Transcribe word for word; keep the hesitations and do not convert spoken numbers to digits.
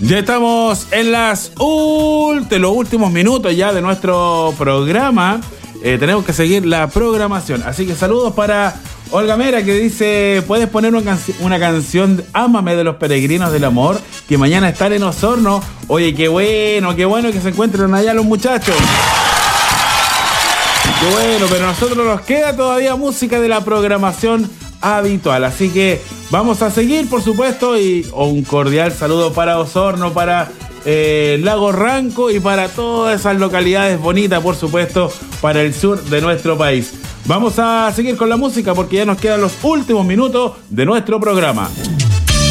Ya estamos en las ult- los últimos minutos ya de nuestro programa. Eh, tenemos que seguir la programación. Así que saludos para Olga Mera, que dice: ¿puedes poner una, canci- una canción Ámame de los Peregrinos del Amor? Que mañana están en Osorno. Oye, qué bueno, qué bueno que se encuentren allá los muchachos. Qué bueno, pero a nosotros nos queda todavía música de la programación habitual. Así que vamos a seguir, por supuesto, y un cordial saludo para Osorno, para eh, Lago Ranco y para todas esas localidades bonitas, por supuesto, para el sur de nuestro país. Vamos a seguir con la música porque ya nos quedan los últimos minutos de nuestro programa.